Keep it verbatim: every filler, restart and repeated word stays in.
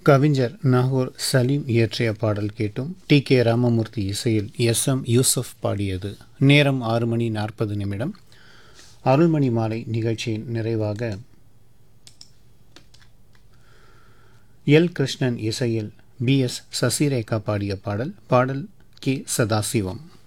கவிஞர் நாகூர் சலீம் இயற்றிய பாடல் கேட்டும். டி கே ராமமூர்த்தி இசையில் எஸ் எம் யூசுப் பாடியது. நேரம் ஆறு மணி நாற்பது நிமிடம். அருள்மணி மாலை நிகழ்ச்சியின் நிறைவாக எல் கிருஷ்ணன் இசையில் பி எஸ் சசிரேகா பாடிய பாடல். பாடல் கே சதாசிவம்.